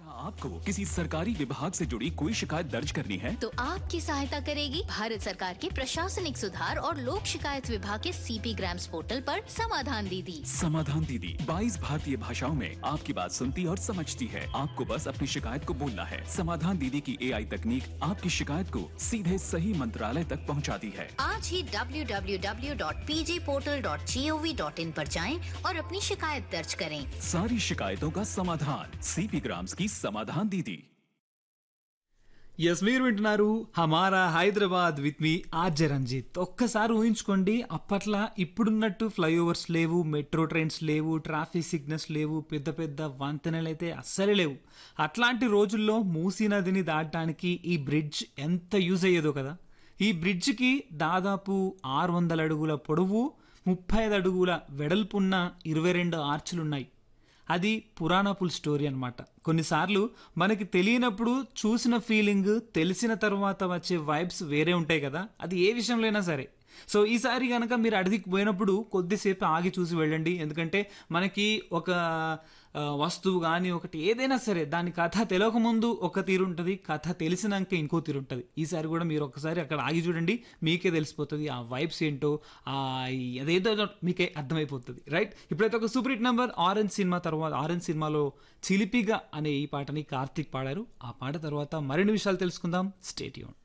आपको किसी सरकारी विभाग से जुड़ी कोई शिकायत दर्ज करनी है? तो आपकी सहायता करेगी भारत सरकार के प्रशासनिक सुधार और लोक शिकायत विभाग के सीपी ग्राम्स पोर्टल पर समाधान दीदी। समाधान दीदी 22 भारतीय भाषाओं में आपकी बात सुनती और समझती है। आपको बस अपनी शिकायत को बोलना है। समाधान दीदी की एआई तकनीक आपकी शिकायत को सीधे सही मंत्रालय तक पहुंचाती है। आज ही www.pjportal.gov.in पर जाएं और अपनी शिकायत दर्ज करें। सारी शिकायतों का समाधान सीपी ग्राम्स की समाधान दीदी। ఎస్ మీరు వింటున్నారు హమారా Hyderabad with me RJ Ranjith. ఒక్కసారి ఊహించుకోండి, అప్పట్లో ఇప్పుడున్నట్టు ఫ్లైఓవర్స్ లేవు, మెట్రో ట్రైన్స్ లేవు, ట్రాఫిక్ సిగ్నల్స్ లేవు, పెద్ద పెద్ద వంతెనలు అయితే అస్సలే లేవు. అట్లాంటి రోజుల్లో మూసీ నదిని దాటడానికి ఈ బ్రిడ్జ్ ఎంత యూజ్ అయ్యేదో కదా. ఈ బ్రిడ్జ్కి దాదాపు 600 అడుగుల పొడవు, 35 అడుగుల వెడల్పున్న 22 ఆర్చులున్నాయి. అది పురాణపుల్ స్టోరీ అనమాట. కొన్నిసార్లు మనకి తెలియనప్పుడు చూసిన ఫీలింగ్, తెలిసిన తర్వాత వచ్చే వైబ్స్ వేరే ఉంటాయి కదా. అది ఏ విషయంలో అయినా సరే. సో ఈసారి కనుక మీరు అడవికి పోయినప్పుడు కొద్దిసేపు ఆగి చూసి వెళ్ళండి. ఎందుకంటే మనకి ఒక వస్తువు కానీ ఒకటి ఏదైనా సరే దాని కథ తెలియకముందు ఒక తీరు ఉంటుంది, కథ తెలిసినాక ఇంకో తీరు ఉంటుంది. ఈసారి కూడా మీరు ఒకసారి అక్కడ ఆగి చూడండి, మీకే తెలిసిపోతుంది ఆ వైబ్స్ ఏంటో, అదేదో మీకే అర్థమైపోతుంది. రైట్, ఇప్పుడైతే ఒక super hit number orange cinema తర్వాత, ఆరెంజ్ సినిమాలో చిలిపిగా అనే ఈ పాటని కార్తీక్ పాడారు. ఆ పాట తర్వాత మరిన్ని విషయాలు తెలుసుకుందాం. Stay tune.